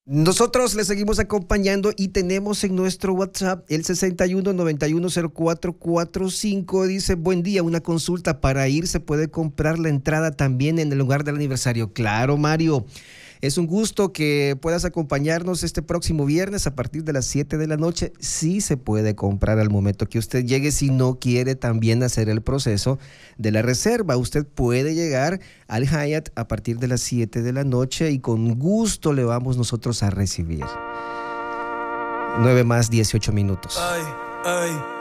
Nosotros le seguimos acompañando y tenemos en nuestro WhatsApp el 61910445. Dice, buen día, una consulta para ir, ¿se puede comprar la entrada también en el lugar del aniversario? Claro, Mario. Es un gusto que puedas acompañarnos este próximo viernes a partir de las 7 de la noche. Sí se puede comprar al momento que usted llegue. Si no quiere también hacer el proceso de la reserva, usted puede llegar al Hyatt a partir de las 7 de la noche y con gusto le vamos nosotros a recibir. 9 más 18 minutos. Ay, ay.